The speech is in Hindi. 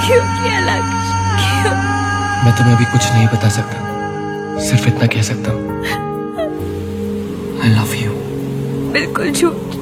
क्यों किया लक्ष्य, क्यों? मैं तुम्हें अभी कुछ नहीं बता सकता, सिर्फ इतना कह सकता हूँ, I love you। बिल्कुल झूठ।